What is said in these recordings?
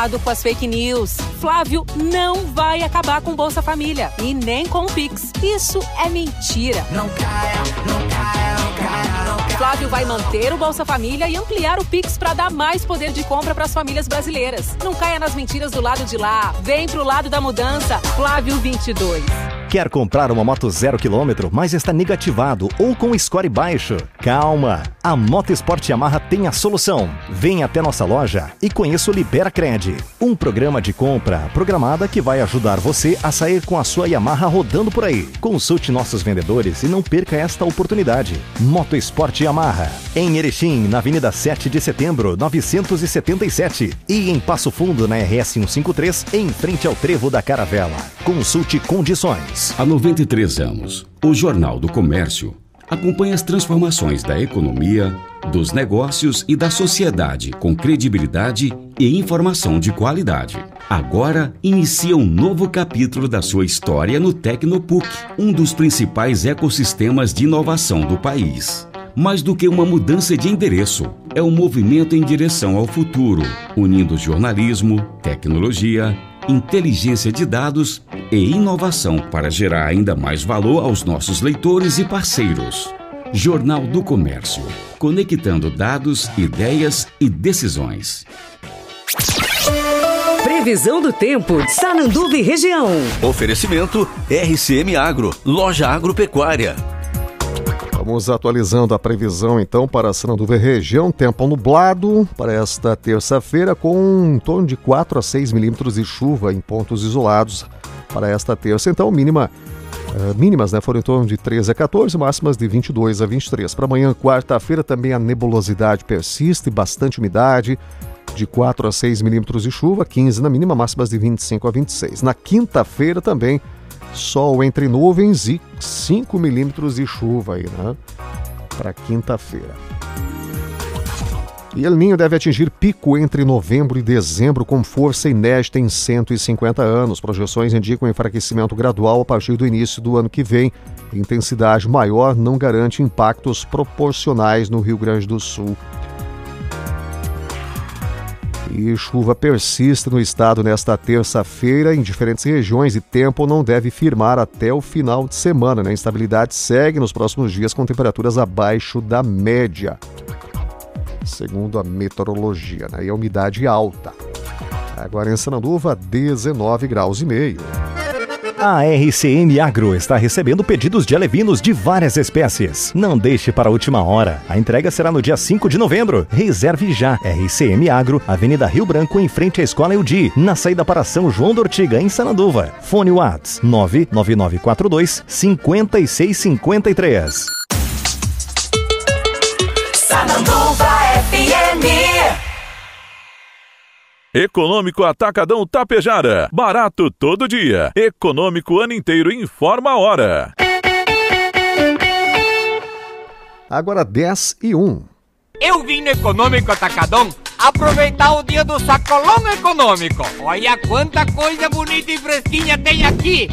Cuidado com as fake news. Flávio não vai acabar com Bolsa Família e nem com o Pix. Isso é mentira. Não caia, não caia, não caia, não caia. Flávio vai manter o Bolsa Família e ampliar o Pix para dar mais poder de compra para as famílias brasileiras. Não caia nas mentiras do lado de lá. Vem pro lado da mudança. Flávio 22. Quer comprar uma moto 0 km, mas está negativado ou com score baixo? Calma! A Moto Sport Yamaha tem a solução. Venha até nossa loja e conheça o Liberacred, um programa de compra programada que vai ajudar você a sair com a sua Yamaha rodando por aí. Consulte nossos vendedores e não perca esta oportunidade. Moto Sport Yamaha, em Erechim, na Avenida 7 de Setembro, 977, e em Passo Fundo, na RS 153, em frente ao Trevo da Caravela. Consulte condições. Há 93 anos, o Jornal do Comércio acompanha as transformações da economia, dos negócios e da sociedade com credibilidade e informação de qualidade. Agora inicia um novo capítulo da sua história no Tecnopuc, um dos principais ecossistemas de inovação do país. Mais do que uma mudança de endereço, é um movimento em direção ao futuro, unindo jornalismo, tecnologia, inteligência de dados e inovação para gerar ainda mais valor aos nossos leitores e parceiros. Jornal do Comércio, conectando dados, ideias e decisões. Previsão do tempo, Sananduva e região. Oferecimento RCM Agro, loja agropecuária. Vamos atualizando a previsão então para Sananduva e região. Tempo nublado para esta terça-feira com em torno de 4 a 6 milímetros de chuva em pontos isolados para esta terça. Então mínimas foram em torno de 13 a 14, máximas de 22 a 23. Para amanhã, quarta-feira, também a nebulosidade persiste, bastante umidade, de 4 a 6 milímetros de chuva, 15 na mínima, máximas de 25 a 26. Na quinta-feira também, sol entre nuvens e 5 milímetros de chuva aí, né? Para quinta-feira. E El Niño deve atingir pico entre novembro e dezembro com força inédita em 150 anos. Projeções indicam enfraquecimento gradual a partir do início do ano que vem. Intensidade maior não garante impactos proporcionais no Rio Grande do Sul. E chuva persiste no estado nesta terça-feira em diferentes regiões e tempo não deve firmar até o final de semana. A instabilidade segue nos próximos dias com temperaturas abaixo da média, segundo a meteorologia, e a umidade alta. Agora em Sananduva, 19 graus e meio. A RCM Agro está recebendo pedidos de alevinos de várias espécies. Não deixe para a última hora. A entrega será no dia 5 de novembro. Reserve já. RCM Agro, Avenida Rio Branco, em frente à Escola Eudi, na saída para São João da Ortiga, em Sananduva. Fone Whats 99942 5653. Sananduva FM. Econômico Atacadão Tapejara. Barato todo dia. Econômico ano inteiro. Informa a hora. Agora 10 e 1. Eu vim no Econômico Atacadão aproveitar o dia do sacolão econômico. Olha quanta coisa bonita e fresquinha tem aqui.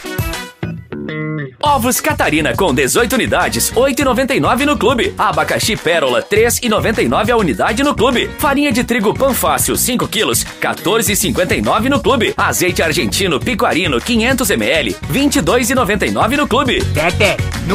Ovos Catarina com 18 unidades, R$ 8,99 no clube. Abacaxi Pérola, R$ 3,99 a unidade no clube. Farinha de trigo Panfácil, 5 quilos, R$ 14,59 no clube. Azeite argentino Picuarino, 500 ml, R$ 22,99 no clube. Tete,